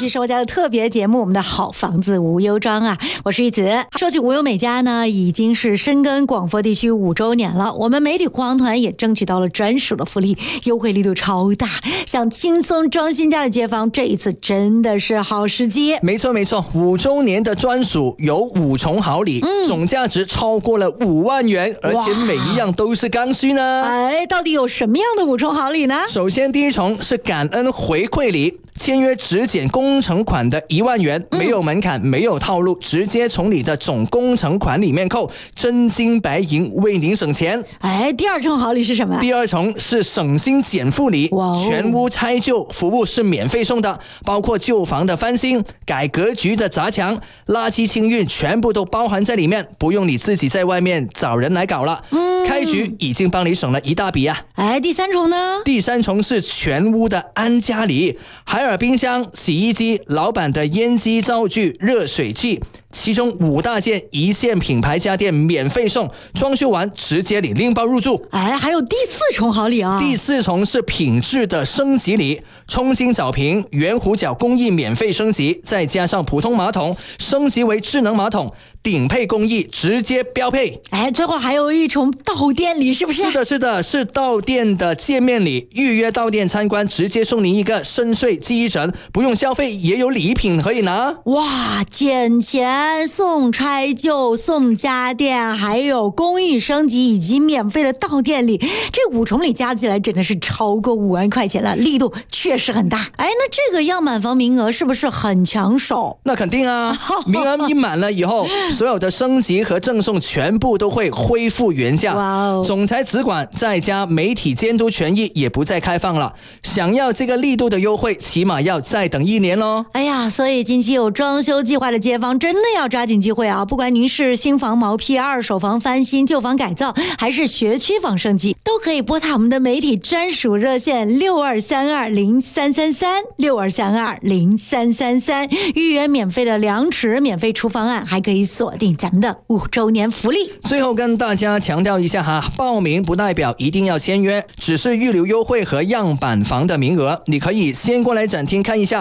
续是我家的特别节目，我们的好房子无忧庄啊，我是玉子。说起无忧美家呢，已经是深耕广佛地区5周年了，我们媒体护航团也争取到了专属的福利，优惠力度超大，想轻松装新家的街坊，这一次真的是好时机。 没错，5周年的专属有5重好礼，总价值超过了5万元，而且每一样都是刚需呢。 哎，到底有什么样的5重好礼呢？ 首先第一重是感恩回馈礼，签约只减工程款的1万元，没有门槛，没有套路，直接从你的总工程款里面扣，真金白银为您省钱。 哎，第2重好礼是什么？ 第2重是省心减负礼，全屋拆旧服务是免费送的，包括旧房的翻新、改格局的砸墙、垃圾清运，全部都包含在里面，不用你自己在外面找人来搞了。开局已经帮你省了一大笔啊。 哎，第3重呢？ 第3重是全屋的安家礼，海尔冰箱、洗衣机、老板的烟机灶具、热水器，其中5大件一线品牌家电免费送，装修完直接领拎包入住。 哎，还有第4重好礼啊！ 第4重是品质的升级礼，冲金澡瓶、圆弧角工艺免费升级，再加上普通马桶升级为智能马桶，顶配工艺直接标配。 哎，最后还有1重到店礼，是不是？ 是的，是到店的见面礼，预约到店参观，直接送您一个深睡记忆枕，不用消费也有礼品可以拿。 哇，减钱送拆旧送家电，还有工艺升级以及免费的到店礼，这5重礼加起来真的是超过5万块钱了，力度确实很大。哎，那这个样板房名额是不是很抢手？ 那肯定啊，名额一满了以后，所有的升级和赠送全部都会恢复原价。总裁直管再加媒体监督权益也不再开放了，想要这个力度的优惠，起码要再等1年咯。 哎呀，所以近期有装修计划的街坊真的要抓紧机会啊！不管您是新房毛坯、二手房翻新、旧房改造，还是学区房升级，都可以拨打我们的媒体专属热线62320333，62320333，预约免费的量尺、免费出方案，还可以锁定咱们的5周年福利。 最后跟大家强调一下哈，报名不代表一定要签约，只是预留优惠和样板房的名额，你可以先过来展厅看一下，